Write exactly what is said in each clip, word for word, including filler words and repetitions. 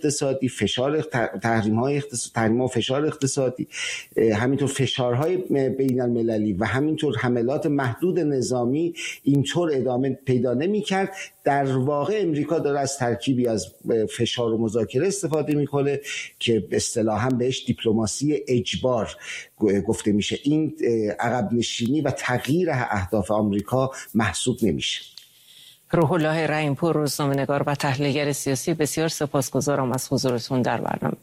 اقتصادی، فشار تحریم‌های اقتصادی، تحریم و فشار اقتصادی، همینطور فشارهای بین المللی و همینطور حملات محدود نظامی اینطور ادامه پیدا نمی‌کرد. در واقع امریکا داره از ترکیبی از فشار و مذاکره استفاده میکنه که اصطلاحاً بهش دیپلماسی اجبار گفته میشه. این عقب نشینی و تغییر اهداف آمریکا محسوب نمیشه. روح الله رحیم‌پور، روزنامه‌نگار و تحلیلگر سیاسی، بسیار سپاسگزارم از حضورتون در برنامه.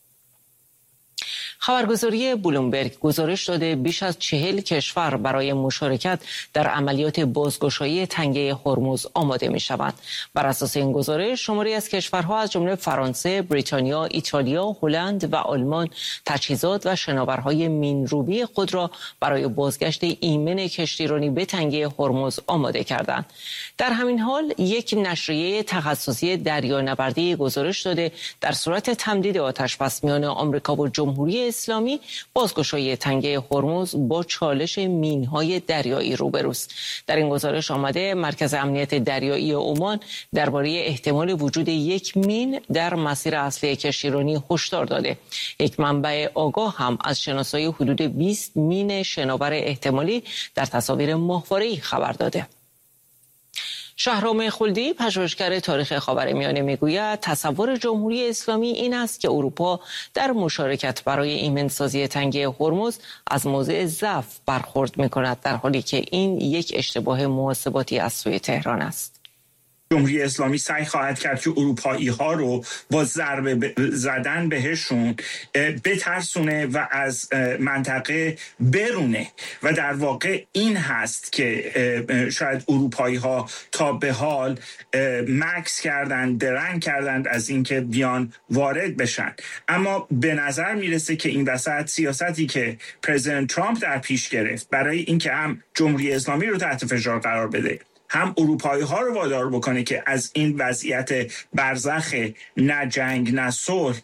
خبرگزاری بلومبرگ گزارش داده بیش از چهل کشور برای مشارکت در عملیات بازگشایی تنگه هرمز آماده می شوند. بر اساس این گزارش شماری از کشورها از جمله فرانسه، بریتانیا، ایتالیا، هلند و آلمان تجهیزات و شناورهای مینروبی خود را برای بازگشت ایمن کشتیرانی به تنگه هرمز آماده کردند. در همین حال یک نشریه تخصصی دریانوردی گزارش داده در صورت تمدید آتش‌بس میان آمریکا و جمهوری اسلامی بازگشایی تنگه هرمز با چالش مین‌های دریایی روبروست. در این گزارش آمده مرکز امنیت دریایی عمان درباره احتمال وجود یک مین در مسیر اصلی کشتیرانی هشدار داده. یک منبع آگاه هم از شناسایی حدود بیست مین شناور احتمالی در تصاویر ماهواره‌ای خبر داده. شهرام خلدی، پژوهشگر تاریخ خاورمیانه، میگوید تصور جمهوری اسلامی این است که اروپا در مشارکت برای ایمنسازی تنگه هرمز از موضع ضعف برخورد می‌کند، در حالی که این یک اشتباه محاسباتی از سوی تهران است. جمهوری اسلامی سعی خواهد کرد که اروپایی ها رو با ضربه زدن بهشون بترسونه و از منطقه برونه و در واقع این هست که شاید اروپایی ها تا به حال مکس کردند، درنگ کردند از اینکه بیان وارد بشن. اما به نظر میرسه که این وسط سیاستی که پرزیدنت ترامپ در پیش گرفت برای اینکه هم جمهوری اسلامی رو تحت فشار قرار بده، هم اروپایی ها رو وادار بکنه که از این وضعیت برزخ نه جنگ نه صلح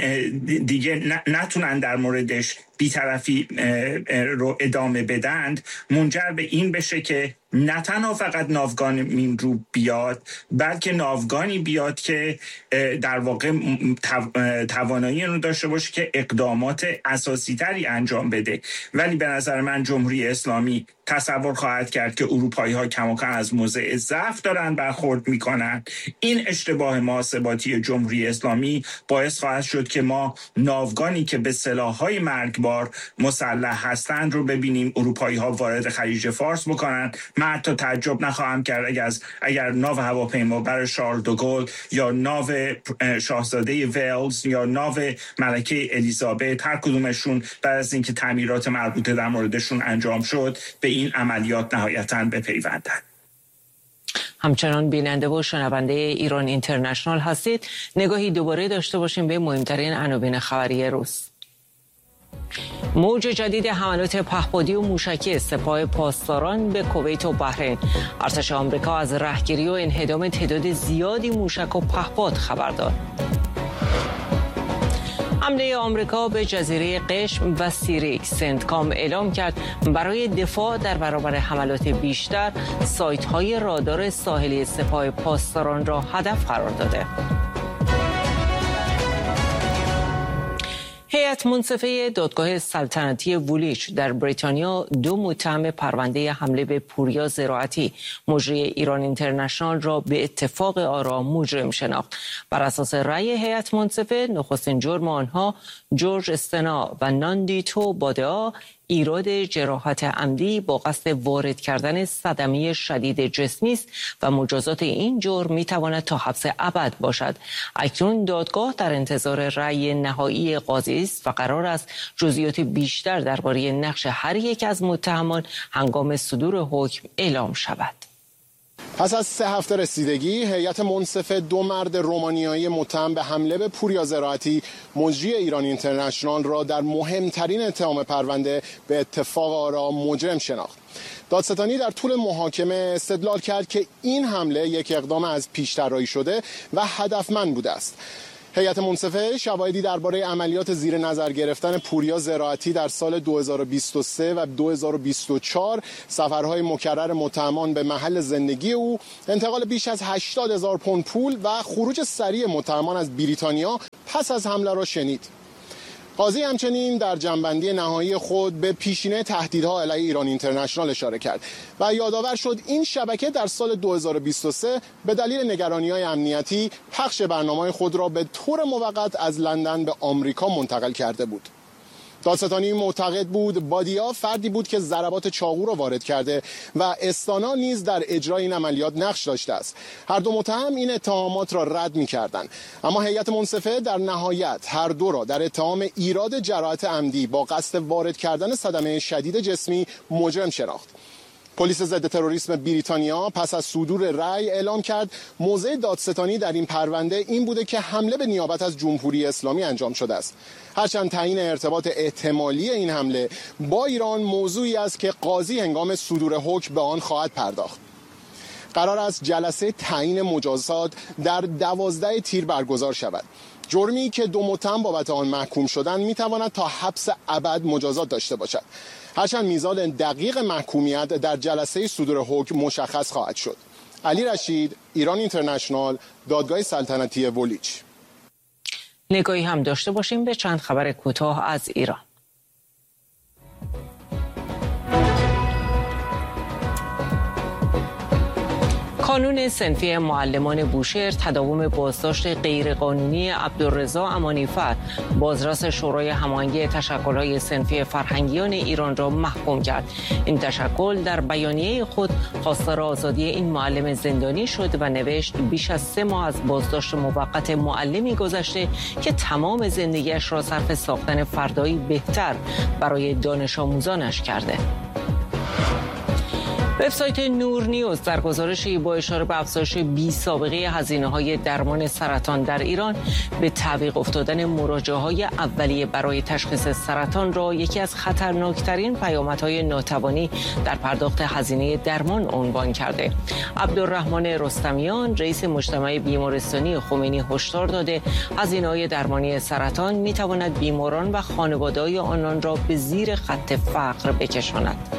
دیگه نتونن در موردش بی‌طرفی رو ادامه بدند، منجر به این بشه که نه تنها فقط ناوگان مینرو بیاد، بلکه ناوگانی بیاد که در واقع توانایی رو داشته باشه که اقدامات اساسی تری انجام بده. ولی به نظر من جمهوری اسلامی تصور خواهد کرد که اروپایی ها کماکان از موضع ضعف دارن برخورد میکنن. این اشتباه محاسباتی جمهوری اسلامی باعث خواهد شد که ما ناوگانی که به سلاح‌های مرگبار مسلح هستند رو ببینیم اروپایی ها وارد خلیج فارس بکنن. من حتی تعجب نخواهم کرد اگر از اگر ناو هواپیما برای شارل دوگل یا ناو شاهزاده ویلز یا ناو ملکه الیزابت هر کدومشون بعد از اینکه تعمیرات مربوطه در موردشون انجام شد به این عملیات نهایتاً بپیوندند. همچنان بیننده و شنونده ایران اینترنشنال هستید. نگاهی دوباره داشته باشیم به مهمترین عناوین خبری روز. موج جدید حملات پهپادی و موشکی سپاه پاسداران به کویت و بحرین. ارتش آمریکا از رهگیری و انهدام تعداد زیادی موشک و پهپاد خبر داد. حمله آمریکا به جزیره قشم و سیریک، سنتکام اعلام کرد برای دفاع در برابر حملات بیشتر سایت‌های رادار ساحلی سپاه پاسداران را هدف قرار داده. هیئت منصفه دادگاه سلطنتی وولیچ در بریتانیا دو متهم پرونده حمله به پوریا زراعتی مجری ایران اینترنشنال را به اتفاق آرا مجرم شناخت. بر اساس رأی هیئت منصفه نخستین جرم آنها جورج استنا و ناندیتو بادعا ایراد جراحت عمدی با قصد وارد کردن صدمه شدید جسمی است و مجازات این جرم میتواند تا حبس ابد باشد. اکنون دادگاه در انتظار رأی نهایی قاضی است و قرار است جزئیات بیشتر درباره نقش هر یک از متهمان هنگام صدور حکم اعلام شود. پس از سه هفته رسیدگی، هیئت منصفه دو مرد رومانیایی متهم به حمله به پوریا زراعتی مجری ایران اینترنشنال را در مهمترین اتهام پرونده به اتفاق آرا مجرم شناخت. دادستانی در طول محاکمه استدلال کرد که این حمله یک اقدام از پیش طراحی شده و هدفمند بوده است. هیئت منصفه شواهدی درباره عملیات زیر نظر گرفتن پوریا زراعتی در سال دو هزار و بیست و سه و دو هزار و بیست و چهار، سفرهای مکرر متهمان به محل زندگی او، انتقال بیش از هشتاد هزار پوند پول و خروج سریع متهمان از بریتانیا پس از حمله را شنید. قاضی همچنین در جنبندی نهایی خود به پیشینه تهدیدها علیه ایران اینترنشنال اشاره کرد و یادآور شد این شبکه در سال دو هزار و بیست و سه به دلیل نگرانی‌های امنیتی پخش برنامه‌های خود را به طور موقت از لندن به آمریکا منتقل کرده بود. دادستانی معتقد بود بادیا فردی بود که ضربات چاقو را وارد کرده و استانا نیز در اجرای این عملیات نقش داشته است. هر دو متهم این اتهامات را رد می‌کردند، اما هیئت منصفه در نهایت هر دو را در اتهام ایراد جراحت عمدی با قصد وارد کردن صدمه شدید جسمی مجرم شناخت. پلیس ضد تروریسم بریتانیا پس از صدور رأی اعلام کرد موضع دادستانی در این پرونده این بوده که حمله به نیابت از جمهوری اسلامی انجام شده است. هرچند تعیین ارتباط احتمالی این حمله با ایران موضوعی است که قاضی هنگام صدور حکم به آن خواهد پرداخت. قرار است جلسه تعیین مجازات در دوازده تیر برگزار شود. جرمی که دو متهم بابت آن محکوم شدند میتواند تا حبس ابد مجازات داشته باشد. هرچند میزان دقیق محکومیت در جلسه صدور حکم مشخص خواهد شد. علی رشید، ایران اینترنشنال، دادگاه سلطنتی وولیچ. نگاهی هم داشته باشیم به چند خبر کوتاه از ایران. کانون صنفی معلمان بوشهر تداوم بازداشت غیرقانونی عبدالرضا امانیفر، بازرس شورای هماهنگی تشکل‌های صنفی فرهنگیان ایران را محکوم کرد. این تشکل در بیانیه خود خواستار آزادی این معلم زندانی شد و نوشت بیش از سه ماه از بازداشت موقت معلمی گذشته که تمام زندگیش را صرف ساختن فردایی بهتر برای دانش آموزانش کرده. وبسایت نور نیوز در گزارشی با اشاره به افزایش بی سابقه هزینه‌های درمان سرطان در ایران به تعویق افتادن مراجعه‌های اولیه برای تشخیص سرطان را یکی از خطرناکترین پیامدهای ناتوانی در پرداخت هزینه درمان عنوان کرده. عبدالرحمن رستمیان، رئیس مجتمع بیمارستانی خمینی، هشدار داده هزینه‌های درمانی سرطان می‌تواند بیماران و خانواده‌های آنان را به زیر خط فقر بکشاند.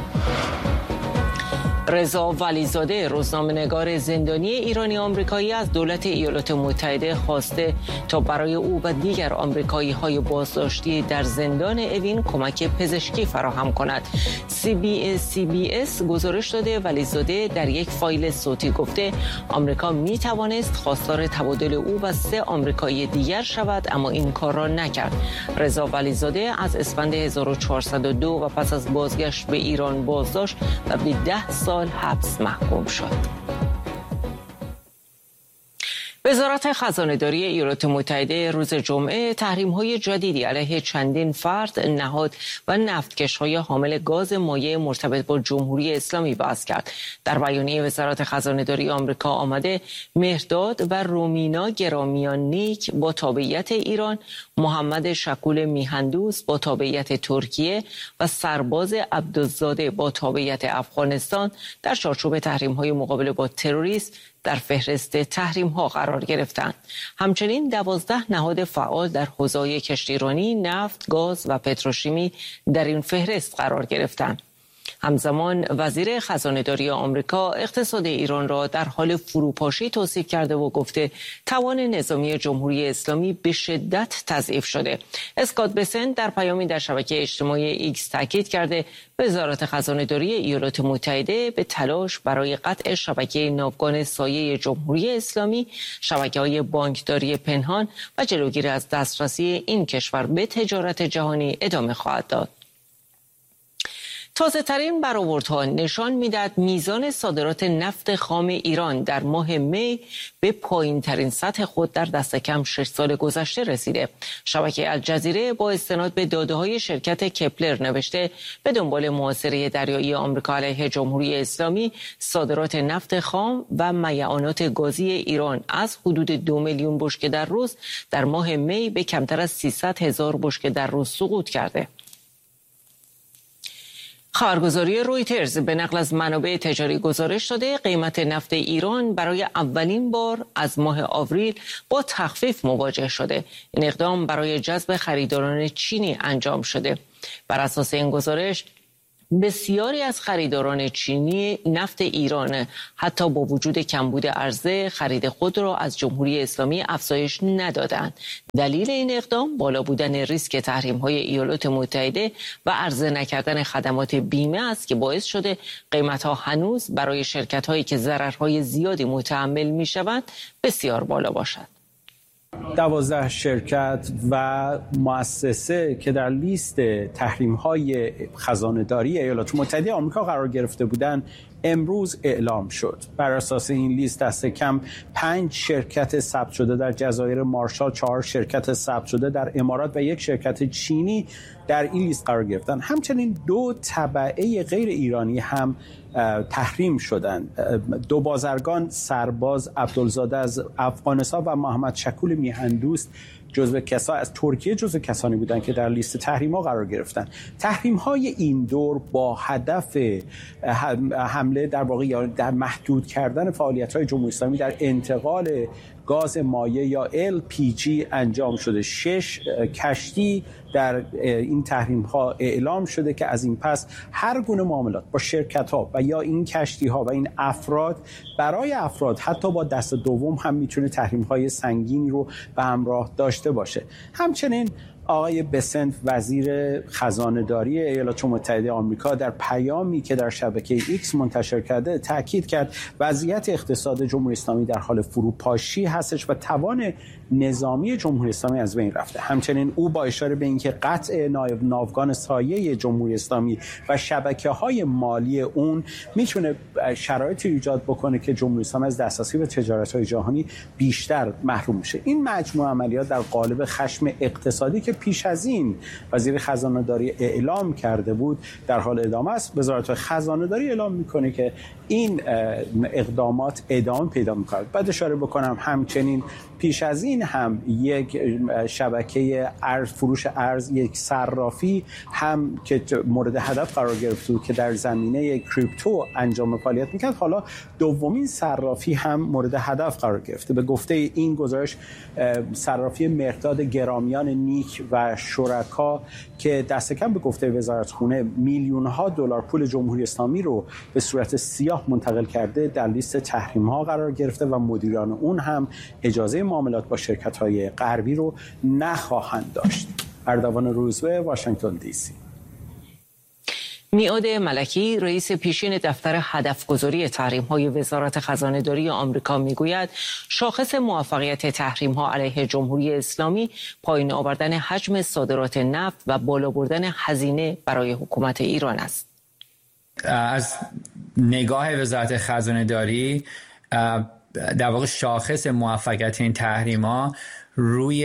رضا ولیزاده، روزنامه‌نگار زندانی ایرانی آمریکایی، از دولت ایالات متحده خواسته تا برای او و دیگر آمریکایی‌های بازداشتی در زندان اوین کمک پزشکی فراهم کند. سی بی اس سی بی اس گزارش داده ولیزاده در یک فایل صوتی گفته آمریکا می توانست خواستار تبادل او و سه آمریکایی دیگر شود، اما این کار را نکرد. رضا ولیزاده از اسفند هزار و چهارصد و دو و پس از بازگشت به ایران بازداشت و به ده سال حبس محکوم شد. وزارت خزانه‌داری ایالات متحده روز جمعه تحریم‌های جدیدی علیه چندین فرد، نهاد و نفتکش‌های حامل گاز مایع مرتبط با جمهوری اسلامی وضع کرد. در بیانیه وزارت خزانه‌داری آمریکا آمده مهرداد و رومینا گرامیان نیک با تابعیت ایران، محمد شکول میهندوست با تابعیت ترکیه و سرباز عبدالزاده با تابعیت افغانستان در چارچوب تحریم‌های مقابله با تروریسم در فهرست تحریم ها قرار گرفتند. همچنین دوازده نهاد فعال در حوزه‌های کشتیرانی، نفت، گاز و پتروشیمی در این فهرست قرار گرفتند. همزمان وزیر خزانه‌داری آمریکا اقتصاد ایران را در حال فروپاشی توصیف کرده و گفته توان نظامی جمهوری اسلامی به شدت تضعیف شده. اسکات بسنت در پیامی در شبکه اجتماعی ایکس تاکید کرده وزارت خزانه‌داری ایالات متحده به تلاش برای قطع شبکه ناوگان سایه جمهوری اسلامی، شبکه‌های بانکداری پنهان و جلوگیری از دسترسی این کشور به تجارت جهانی ادامه خواهد داد. تازه ترین برآوردها نشان میدهد میزان صادرات نفت خام ایران در ماه می به پایین ترین سطح خود در دست کم شش سال گذشته رسیده. شبکه الجزیره با استناد به داده های شرکت کپلر نوشته به دنبال محاصره دریایی آمریکا علیه جمهوری اسلامی، صادرات نفت خام و میعانات گازی ایران از حدود دو میلیون بشکه در روز در ماه می به کمتر از سیصد هزار بشکه در روز سقوط کرده. خبرگزاری رویترز به نقل از منابع تجاری گزارش داده قیمت نفت ایران برای اولین بار از ماه آوریل با تخفیف مواجه شده. این اقدام برای جذب خریداران چینی انجام شده. بر اساس این گزارش بسیاری از خریداران چینی نفت ایران حتی با وجود کمبود عرضه خرید خود را از جمهوری اسلامی افزایش ندادند. دلیل این اقدام بالا بودن ریسک تحریم‌های ایالات متحده و عرضه نکردن خدمات بیمه است که باعث شده قیمت‌ها هنوز برای شرکت‌هایی که ضررهای زیادی متحمل می‌شوند بسیار بالا باشد. دوازده شرکت و مؤسسه که در لیست تحریم‌های خزانه‌داری ایالات متحده آمریکا قرار گرفته بودند امروز اعلام شد. بر اساس این لیست دست کم پنج شرکت ثبت شده در جزایر مارشال، چهار شرکت ثبت شده در امارات و یک شرکت چینی در این لیست قرار گرفتن. همچنین دو تبعه غیر ایرانی هم تحریم شدند. دو بازرگان، سرباز عبدالزاده از افغانستان و محمد شکول میهندوست جزو کسا از ترکیه جزو کسانی بودند که در لیست تحریم‌ها قرار گرفتن. تحریم‌های این دور با هدف حمله در واقع یا در محدود کردن فعالیت‌های جمهوری اسلامی در انتقال گاز مایع یا ال پی جی انجام شده. شش کشتی در این تحریم‌ها اعلام شده که از این پس هر گونه معاملات با شرکت‌ها و یا این کشتی‌ها و این افراد برای افراد حتی با دست دوم هم میتونه تحریم‌های سنگینی رو به همراه داشته باشه. همچنین آقای بسنت وزیر خزانه‌داری ایالات متحده آمریکا در پیامی که در شبکه ایکس منتشر کرده تاکید کرد وضعیت اقتصاد جمهوری اسلامی در حال فروپاشی هستش و توان نظامی جمهوری اسلامی از بین رفته. همچنین او با اشاره به اینکه قطع ناوگان سایه جمهوری اسلامی و شبکه‌های مالی اون میتونه شرایطی ایجاد بکنه که جمهوری اسلامی از دسترسی به تجارت‌های جهانی بیشتر محروم میشه. این مجموعه عملیات در قالب خشم اقتصادی که پیش از این وزیر خزانه‌داری اعلام کرده بود در حال ادامه است. وزارت خزانه‌داری اعلام میکنه که این اقدامات ادامه پیدا میکنه. بعد اشاره بکنم همچنین پیش از این هم یک شبکه ارز فروش ارز، یک صرافی هم که مورد هدف قرار گرفته بود که در زمینه کریپتو انجام فعالیت میکرد، حالا دومین صرافی هم مورد هدف قرار گرفته. به گفته این گزارش صرافی مقداد گرامیان نیک و شرکا که دست کم به گفته وزارتخونه میلیون ها دلار پول جمهوری اسلامی رو به صورت سیاه منتقل کرده در لیست تحریم ها قرار گرفته و مدیران اون هم اجازه معاملات با شرکت‌های غربی رو نخواهند داشت. اردوان روزبه، واشنگتن دی سی. میعاد ملکی رئیس پیشین دفتر هدفگذاری تحریم‌های وزارت خزانه‌داری آمریکا میگوید شاخص موفقیت تحریم‌ها علیه جمهوری اسلامی پایین آوردن حجم صادرات نفت و بالا بردن هزینه برای حکومت ایران است. از نگاه وزارت خزانه‌داری در واقع شاخص موفقیت این تحریم‌ها روی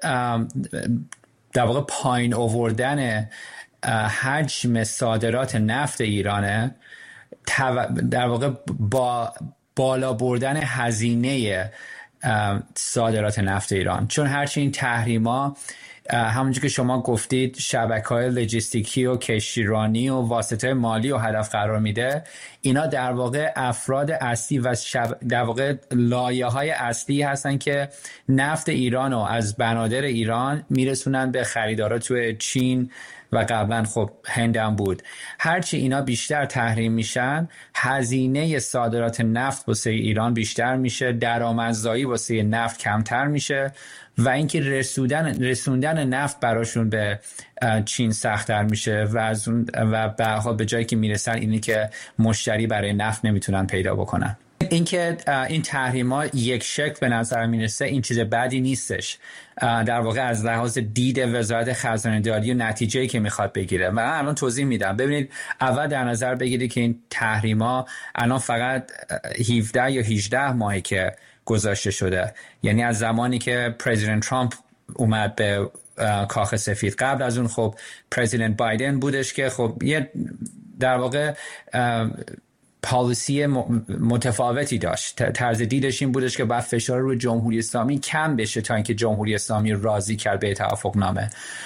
در واقع پایین آوردن حجم صادرات نفت ایرانه، در واقع با بالا بردن هزینه صادرات نفت ایران. چون هرچی این تحریم‌ها همونجور که شما گفتید شبکه‌های لوجستیکی و کشتیرانی و واسطه مالی و هدف قرار میده، اینا در واقع افراد اصلی و شب... در واقع لایه‌های اصلی هستن که نفت ایران رو از بنادر ایران میرسونن به خریدارا توی چین و قبلا خب هند هم بود. هرچی اینا بیشتر تحریم میشن، هزینه صادرات نفت واسه ایران بیشتر میشه، درآمدزایی واسه نفت کمتر میشه و اینکه رسوندن رسوندن نفت براشون به چین سخت‌تر میشه و از اون و به حال به جایی که میرسن اینی که مشتری برای نفت نمیتونن پیدا بکنن. اینکه این تحریم‌ها یک شکل به نظر میرسه این چیز بدی نیستش، در واقع از لحاظ دید وزارت خزانه‌داری و نتیجه‌ای که میخواد بگیره. من الان توضیح میدم. ببینید، اول در نظر بگیرید که این تحریم‌ها الان فقط هفده یا هجده ماهی که گذاشته شده، یعنی از زمانی که پرزیدنت ترامپ اومد به کاخ سفید. قبل از اون خب پرزیدنت بایدن بودش که خب یه در واقع پالیسی متفاوتی داشت. طرز دیدش این بودش که باید فشار روی جمهوری اسلامی کم بشه تا اینکه جمهوری اسلامی راضی کرد به توافق نامه.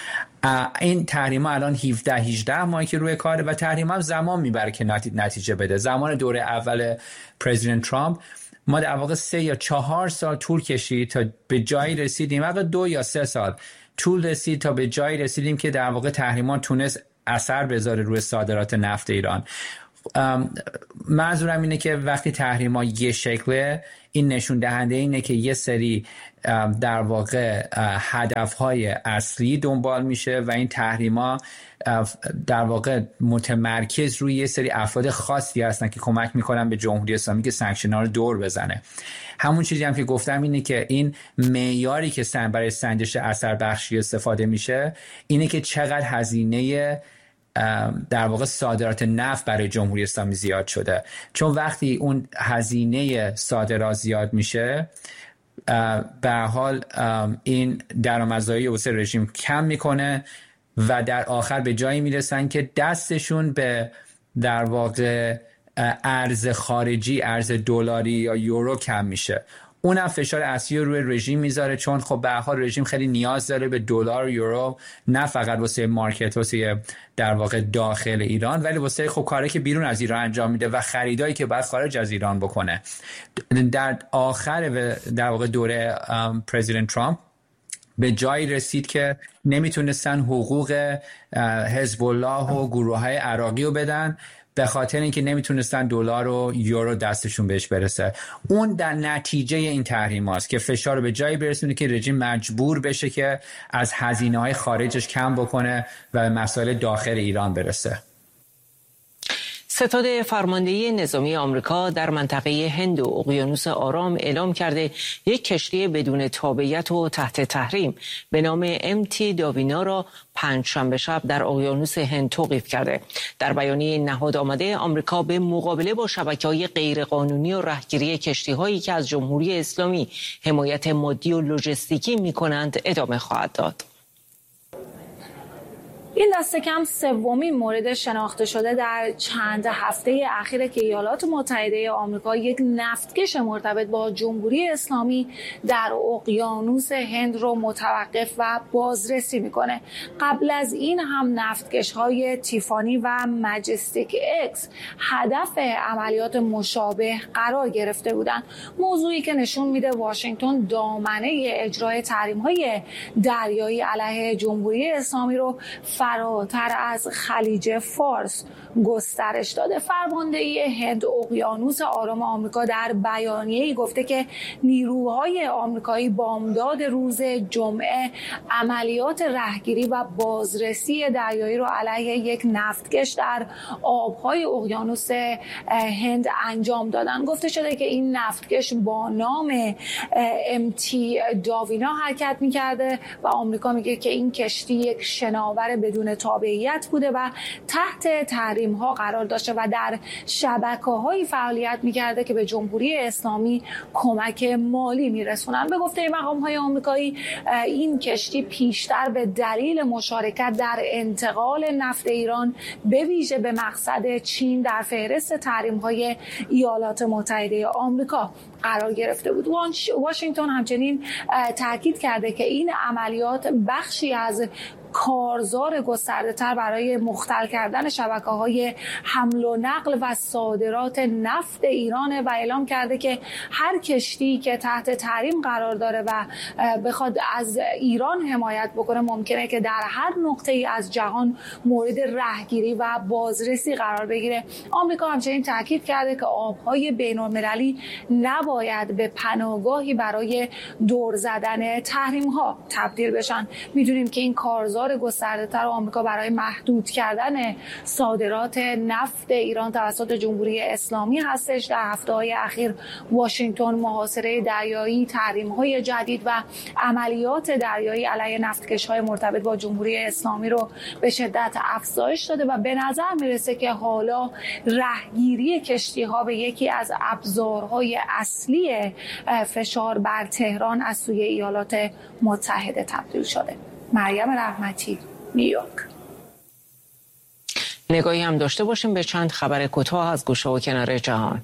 این تحریم ها الان هفده هجده ماهی که روی کاره و تحریم هم زمان میبره که نتیجه بده. زمان دوره اول پرزیدنت ترامپ ما در واقع سه یا چهار سال طول کشید تا به جایی رسیدیم، واقعا دو یا سه سال طول رسید تا به جایی رسیدیم که در واقع تحریم‌ها تونست اثر بذاره روی صادرات نفت ایران. منظورم اینه که وقتی تحریم‌ها یه شکله، این نشون دهنده اینه که یه سری در واقع هدف‌های اصلی دنبال میشه و این تحریم‌ها در واقع متمرکز روی یه سری افراد خاصی هستن که کمک میکنن به جمهوری اسلامی که سانکشن‌ها رو دور بزنه. همون چیزی هم که گفتم اینه که این معیاری که سن برای سنجش اثر بخشی استفاده میشه اینه که چقدر هزینه در واقع صادرات نفت برای جمهوری اسلامی زیاد شده. چون وقتی اون هزینه صادرات زیاد میشه، به هر حال این درآمدزایی واسه رژیم کم میکنه و در آخر به جایی میرسن که دستشون به در واقع ارز خارجی، ارز دلاری یا یورو کم میشه. اونم فشار اصلی رو روی رژیم میذاره، چون خب به هر حال رژیم خیلی نیاز داره به دلار و یورو، نه فقط واسه مارکت، واسه در واقع داخل ایران، ولی واسه خب کاری که بیرون از ایران انجام میده و خریدایی که باید خارج از ایران بکنه. در آخر در واقع دوره پرزیدنت ترامپ به جایی رسید که نمیتونستن حقوق حزب الله و گروه‌های عراقی رو بدن به خاطر اینکه نمیتونستن دلار و یورو دستشون بهش برسه. اون در نتیجه این تحریم هاست که فشار رو به جایی برسونه که رژیم مجبور بشه که از هزینه‌های خارجش کم بکنه و به مسائل داخل ایران برسه. ستاد فرماندهی نظامی آمریکا در منطقه هند و اقیانوس آرام اعلام کرده یک کشتی بدون تابعیت و تحت تحریم به نام ام تی داوینا را پنجشنبه شب در اقیانوس هند توقیف کرده. در بیانیه نهاد آمده آمریکا به مقابله با شبکه‌های غیرقانونی و رهگیری کشتی‌هایی که از جمهوری اسلامی حمایت مادی و لوجستیکی می‌کنند ادامه خواهد داد. این دست کم سومین مورد شناخته شده در چند هفته اخیر که ایالات متحده آمریکا یک نفتکش مرتبط با جمهوری اسلامی در اقیانوس هند رو متوقف و بازرسی میکنه. قبل از این هم نفتکش‌های تیفانی و مجستیک اکس هدف عملیات مشابه قرار گرفته بودند. موضوعی که نشون میده واشنگتن دامنه اجرای تحریم‌های دریایی علیه جمهوری اسلامی رو فراتر از خلیج فارس گسترش داده. فرماندهی هند اقیانوس آرام آمریکا در بیانیه‌ای گفته که نیروهای آمریکایی بامداد روز جمعه عملیات رهگیری و بازرسی دریایی را علیه یک نفتکش در آبهای اقیانوس هند انجام دادن. گفته شده که این نفتکش با نام ام تی داوینا حرکت می‌کرده و آمریکا میگه که این کشتی یک شناور بدون تابعیت بوده و تحت تحریم ها قرار داشته و در شبکه‌های فعالیت می‌کرده که به جمهوری اسلامی کمک مالی می‌رسونن. به گفته مقام‌های آمریکایی این کشتی پیشتر به دلیل مشارکت در انتقال نفت ایران به ویژه به مقصد چین در فهرست تحریم‌های ایالات متحده آمریکا قرار گرفته بود. واشنگتن همچنین تاکید کرده که این عملیات بخشی از کارزار گسترده‌تر برای مختل کردن شبکه‌های حمل و نقل و صادرات نفت ایران و اعلام کرده که هر کشتی که تحت تحریم قرار داره و بخواد از ایران حمایت بکنه ممکنه که در هر نقطه‌ای از جهان مورد رهگیری و بازرسی قرار بگیره. آمریکا همچنین تاکید کرده که آب‌های بین‌المللی نباید به پناهگاهی برای دور زدن تحریم‌ها تبدیل بشن. می‌دونیم که این کارزار گسترده‌تر آمریکا برای محدود کردن صادرات نفت ایران توسط جمهوری اسلامی هستش. در هفته‌های اخیر واشنگتن محاصره دریایی، تحریم‌های جدید و عملیات دریایی علیه نفتکش‌های مرتبط با جمهوری اسلامی رو به شدت افزایش داده و به نظر میرسه که حالا رهگیری کشتی‌ها به یکی از ابزارهای اصلی فشار بر تهران از سوی ایالات متحده تبدیل شده. مریم رحمتی، نیویورک. نگاهی هم داشته باشیم به چند خبر کوتاه از گوشه و کنار جهان.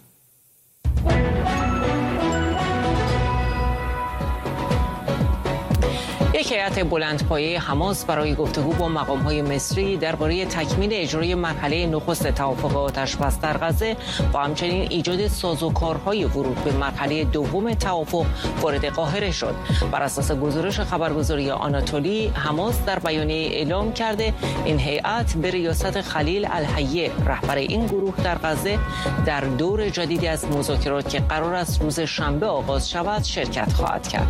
یک هیئت بلندپایه حماس برای گفتگو با مقام‌های مصری درباره تکمیل اجرای مرحله نخست توافق آتش‌بس در غزه و همچنین ایجاد سازوکارهای ورود به مرحله دوم توافق وارد قاهره شد. بر اساس گزارش خبرگزاری آناتولی، حماس در بیانیه اعلام کرده این هیئت به ریاست خلیل الحیه رهبر این گروه در غزه در دور جدیدی از مذاکرات که قرار است روز شنبه آغاز شود شرکت خواهد کرد.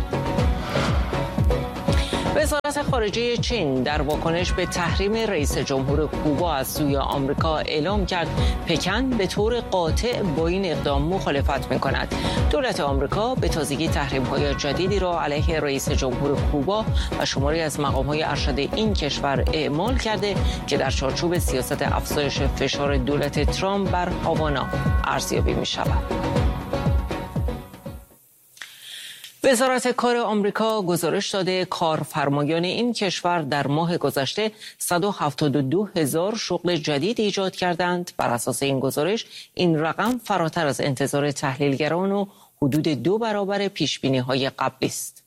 وزارت خارجه چین در واکنش به تحریم رئیس جمهور کوبا از سوی آمریکا اعلام کرد پکن به طور قاطع با این اقدام مخالفت می‌کند. دولت آمریکا به تازگی تحریم‌های جدیدی را علیه رئیس جمهور کوبا و شماری از مقام‌های ارشد این کشور اعمال کرده که در چارچوب سیاست افزایش فشار دولت ترامپ بر هاوانا ارزیابی می‌شود. وزارت کار آمریکا گزارش داده کارفرمایان این کشور در ماه گذشته صد و هفتاد و دو هزار شغل جدید ایجاد کردند. بر اساس این گزارش این رقم فراتر از انتظار تحلیلگران و حدود دو برابر پیشبینی‌های قبلی است.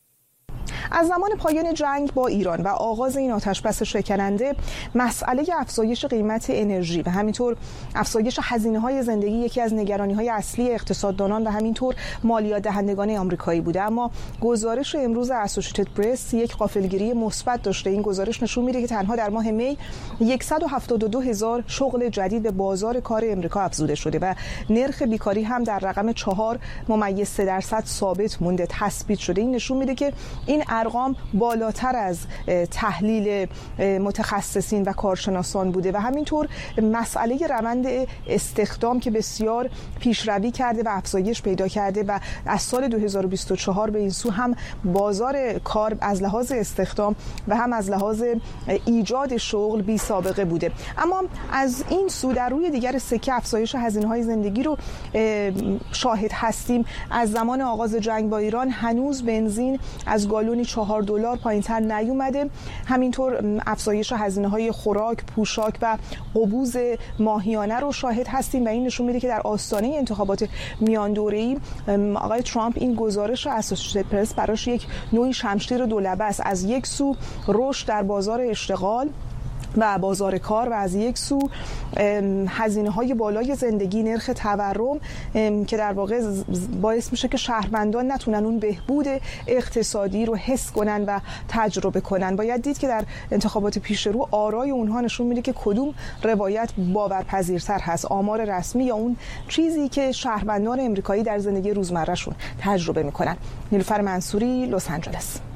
از زمان پایان جنگ با ایران و آغاز این آتشبس شکننده، مسئله افزایش قیمت انرژی و همینطور افزایش هزینه‌های زندگی یکی از نگرانی‌های اصلی اقتصاددانان و همینطور مالیات دهندگان آمریکایی بوده. اما گزارش امروز اسوسییتد پرس یک غافلگیری مثبت داشته. این گزارش نشون میده که تنها در ماه می صد و هفتاد و دو هزار شغل جدید به بازار کار امریکا افزوده شده و نرخ بیکاری هم در رقم چهار ممیز سه درصد ثابت مونده، تثبیت شده. این نشون میده که این ارقام بالاتر از تحلیل متخصصین و کارشناسان بوده و همینطور مسئله روند استخدام که بسیار پیشروی کرده و افزایش پیدا کرده و از سال دو هزار و بیست و چهار به این سو هم بازار کار از لحاظ استخدام و هم از لحاظ ایجاد شغل بی سابقه بوده. اما از این سو در روی دیگر سکه افزایش هزینه‌های زندگی رو شاهد هستیم. از زمان آغاز جنگ با ایران هنوز بنزین از گالونی چهار دلار پایین‌تر نیومده. همینطور افزایش هزینه‌های خوراک، پوشاک و قبوز ماهیانه رو شاهد هستیم و این نشون میده که در آستانه انتخابات میان دوره‌ای آقای ترامپ این گزارش اسوسییتد پرس براش یک نوعی شمشیر دولبه است. از یک سو رشد در بازار اشتغال و بازار کار و از یک سو هزینه‌های بالای زندگی، نرخ تورم که در واقع باعث میشه که شهروندان نتونن اون بهبود اقتصادی رو حس کنن و تجربه کنن. باید دید که در انتخابات پیش رو آرای اونها نشون میده که کدوم روایت باورپذیرتر هست، آمار رسمی یا اون چیزی که شهروندان امریکایی در زندگی روزمرهشون تجربه میکنن. نیلوفر منصوری، لس آنجلس.